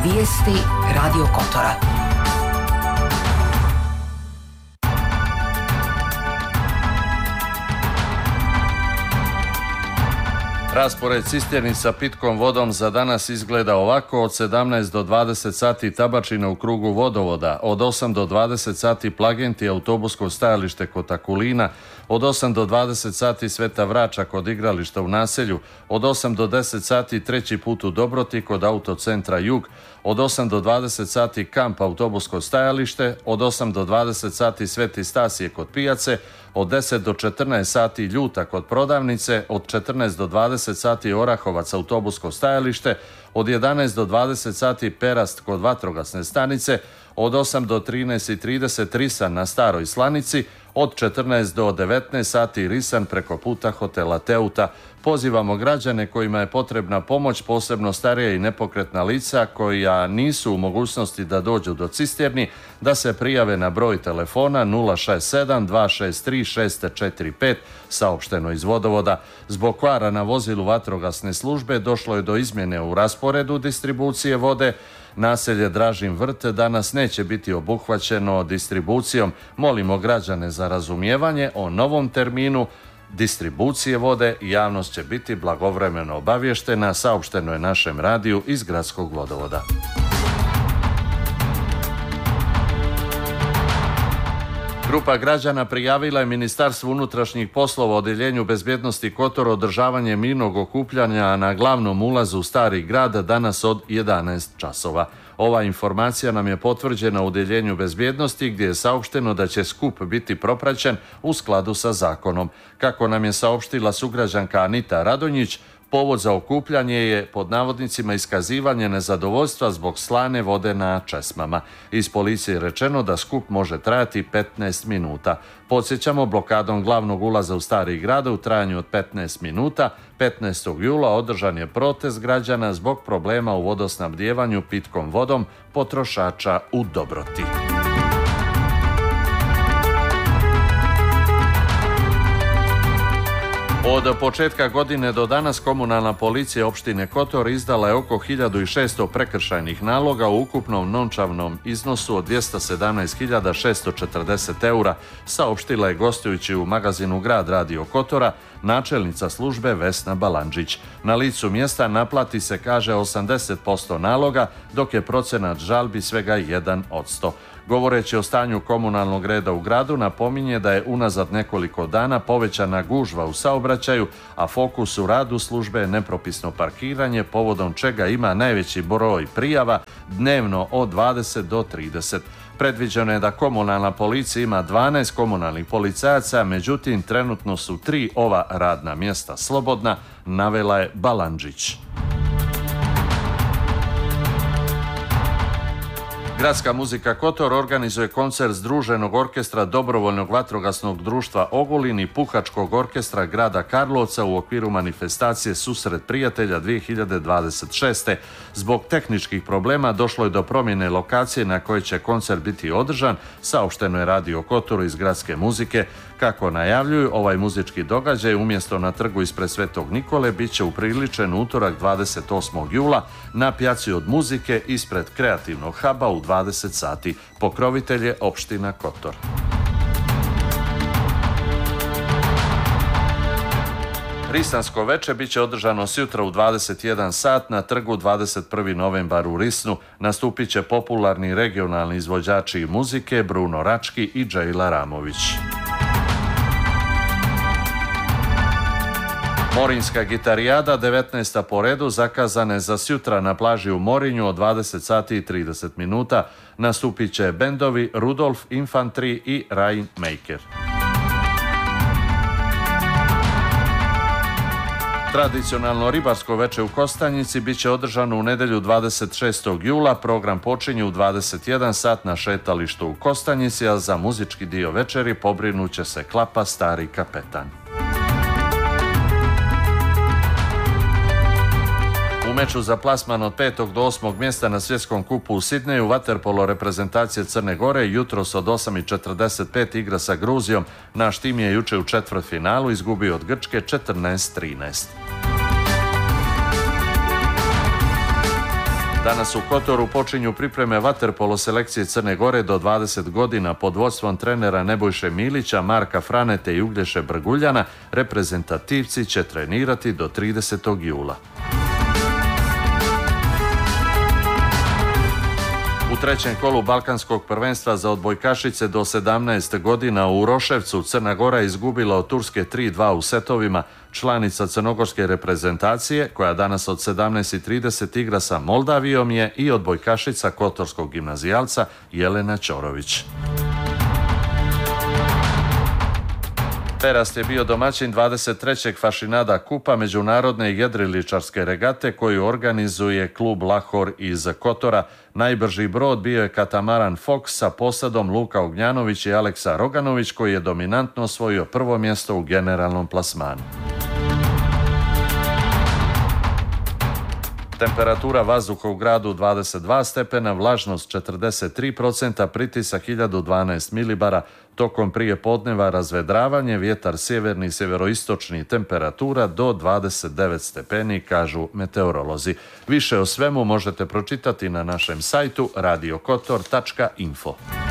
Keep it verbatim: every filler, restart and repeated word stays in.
Vijesti Radio Kotora. Raspored cisterni sa pitkom vodom za danas izgleda ovako: od sedamnaest do dvadeset sati Tabačina u krugu vodovoda, od osam do dvadeset sati Plagenti, autobusko stajalište kod Akulina, od osam do dvadeset sati Sveta Vrača kod igrališta u naselju, od osam do deset sati treći put u Dobroti kod autocentra Jug, od osam do dvadeset sati Kamp, autobusko stajalište, od osam do dvadeset sati Sveti Stasije kod pijace, od deset do četrnaest sati Ljuta kod prodavnice, od četrnaest do dvadeset sati Orahovac, autobusko stajalište, od jedanaest do dvadeset sati Perast kod vatrogasne stanice, od osam do trinaest i trideset Risan na Staroj Slanici, od četrnaest do devetnaest sati Risan preko puta hotela Teuta. Pozivamo građane kojima je potrebna pomoć, posebno starija i nepokretna lica koja nisu u mogućnosti da dođu do cisterni, da se prijave na broj telefona nula šezdeset sedam dva šest tri šest četiri pet, saopšteno iz vodovoda. Zbog kvara na vozilu vatrogasne službe došlo je do izmjene u rasporedu distribucije vode. Naselje Dražin Vrt danas neće biti obuhvaćeno distribucijom. Molimo građane za razumijevanje o novom terminu distribucije vode. Javnost će biti blagovremeno obavještena, saopšteno je našem radiju iz gradskog vodovoda. Grupa građana prijavila je Ministarstvu unutrašnjih poslova Odeljenju bezbjednosti Kotor održavanje mirnog okupljanja na glavnom ulazu u Stari grad danas od jedanaest časova. Ova informacija nam je potvrđena u Odeljenju bezbjednosti gdje je saopšteno da će skup biti propraćen u skladu sa zakonom. Kako nam je saopštila sugrađanka Anita Radonjić, povod za okupljanje je pod navodnicima iskazivanje nezadovoljstva zbog slane vode na česmama. Iz policije je rečeno da skup može trajati petnaest minuta. Podsjećamo, blokadom glavnog ulaza u Stari grad u trajanju od petnaest minuta, petnaestog jula održan je protest građana zbog problema u vodosnabdijevanju pitkom vodom potrošača u Dobroti. Od početka godine do danas komunalna policija opštine Kotor izdala je oko hiljadu šesto prekršajnih naloga u ukupnom novčanom iznosu od dvjesto sedamnaest hiljada šesto četrdeset eura, saopštila je gostujući u magazinu Grad Radio Kotora načelnica službe Vesna Balandžić. Na licu mjesta naplati se, kaže, osamdeset posto naloga, dok je procenat žalbi svega jedan posto. Govoreći o stanju komunalnog reda u gradu, napominje da je unazad nekoliko dana povećana gužva u saobraćaju, a fokus u radu službe je nepropisno parkiranje, povodom čega ima najveći broj prijava dnevno od dvadeset do trideset. Predviđeno je da komunalna policija ima dvanaest komunalnih policajaca, međutim trenutno su tri ova radna mjesta slobodna, navela je Balandžić. Gradska muzika Kotor organizuje koncert Združenog orkestra Dobrovoljnog vatrogasnog društva Ogulin i Puhačkog orkestra grada Karlovca u okviru manifestacije Susret prijatelja dvije hiljade dvadeset šeste. Zbog tehničkih problema došlo je do promjene lokacije na kojoj će koncert biti održan, saopšteno je Radio Kotoru iz Gradske muzike. Kako najavljuju, ovaj muzički događaj umjesto na trgu ispred Svetog Nikole bit će upriličen utorak dvadeset osmog jula na Pjaci od muzike ispred Kreativnog huba u dvadeset sati. Pokrovitelj je opština Kotor. Risansko veče bit će održano sjutra u dvadeset jedan sat na trgu dvadeset prvi novembar u Risnu. Nastupit će popularni regionalni izvođači muzike Bruno Rački i Džejla Ramović. Morinska gitarijada, devetnaesta po redu, zakazane za sjutra na plaži u Morinju od dvadeset sati i trideset minuta. Nastupit će bendovi Rudolf Infantry i Rainmaker. Tradicionalno ribarsko veče u Kostanjici bit će održano u nedjelju dvadeset šestog jula. Program počinje u dvadeset jedan sat na šetalištu u Kostanjici, a za muzički dio večeri pobrinuće se klapa Stari kapetan. U meču za plasman od petog do osmog mjesta na svjetskom kupu u Sidneju vaterpolo reprezentacije Crne Gore jutros od osam i četrdeset pet igra sa Gruzijom. Naš tim je juče u četvrtfinalu izgubio od Grčke četrnaest trinaest. Danas u Kotoru počinju pripreme vaterpolo selekcije Crne Gore do dvadeset godina pod vodstvom trenera Nebojše Milića, Marka Franete i Uglješe Brguljana. Reprezentativci će trenirati do tridesetog jula. U trećem kolu Balkanskog prvenstva za odbojkašice do sedamnaest godina u Uroševcu Crna Gora izgubila od Turske tri dva u setovima. Članica crnogorske reprezentacije, koja danas od sedamnaest i trideset igra sa Moldavijom, je i odbojkašica kotorskog gimnazijalca Jelena Ćorović. Perast je bio domaćin dvadeset trećeg Fašinada kupa međunarodne jedriličarske regate koju organizuje klub Lahor iz Kotora. Najbrži brod bio je katamaran Fox sa posadom Luka Ognjanović i Aleksa Roganović, koji je dominantno osvojio prvo mjesto u generalnom plasmanu. Temperatura vazduha u gradu dvadeset dva stepena, vlažnost četrdeset tri posto, pritisak hiljadu dvanaest milibara, tokom prije podneva razvedravanje, vjetar sjeverni i sjeveroistočni, temperatura do dvadeset devet stepeni, kažu meteorolozi. Više o svemu možete pročitati na našem sajtu radio kotor tačka info.